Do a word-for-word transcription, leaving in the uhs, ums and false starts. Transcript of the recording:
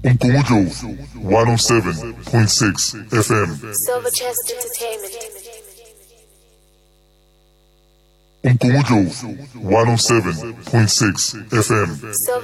Unkujo one oh seven point six F M. Silver Chest Entertainment. Unkujo one oh seven point six F M.